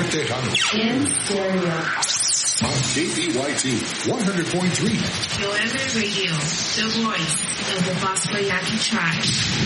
Tejano. In stereo. On KPYT 100.3. Yoeme Radio, the voice of the Basmayaki tribe.